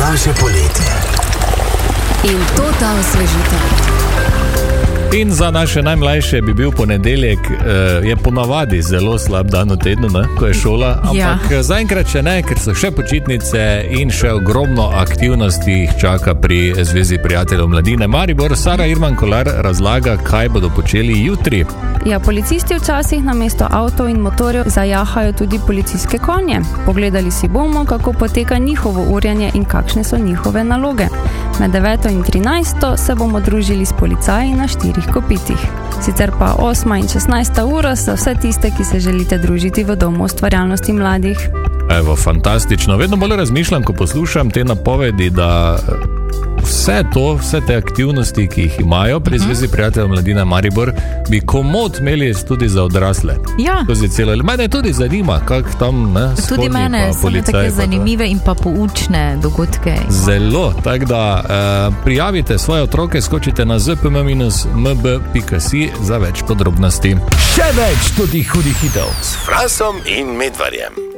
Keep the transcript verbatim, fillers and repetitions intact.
najdaljše poletje. In to ta osvežitev. In za naše najmlajše bi bil ponedeljek, je ponavadi zelo slab dan v tednu, ne, ko je šola, ampak ja. Zaenkrat še ne, ker so še počitnice in še ogromno aktivnosti jih čaka pri Zvezi prijateljev mladine Maribor. Sara Irman Kolar razlaga, kaj bodo počeli jutri. Ja, policisti včasih namesto avtov in motorjev zajahajo tudi policijske konje. Pogledali si bomo, kako poteka njihovo urjenje in kakšne so njihove naloge. Med deveto in trinajsto se bomo družili s policaji na štirih kopitih. Sicer pa osma in šestnajsta ura za vse tiste, ki se želite družiti v Domu ustvarjalnosti mladih. Evo, fantastično. Vedno bolj razmišljam, ko poslušam te napovedi, da vse to, vse te aktivnosti, ki jih imajo pri Zvezi prijateljev mladine Maribor, bi komot imeli tudi za odrasle. Ja. Mene tudi zanima, kak tam, ne, tudi mene so take zanimive in pa poučne dogodke. Zelo, tako da eh, prijavite svoje otroke, skočite na z p m minus m b pika si za več podrobnosti. Še več tudi hudih hitov s Fransom in Medvarjem.